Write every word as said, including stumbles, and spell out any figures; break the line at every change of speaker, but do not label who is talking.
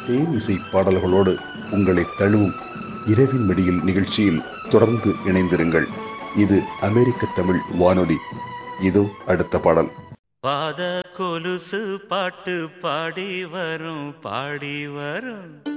தேன் இசை பாடல்களோடு உங்களை தழுவும் இரவின் மடியில் நிகழ்ச்சியில் தொடர்ந்து இணைந்திருங்கள். இது அமெரிக்க தமிழ் வானொலி. இதோ அடுத்த பாடல்.
பாத கொலுசு பாட்டு பாடி வரும் பாடி வரும்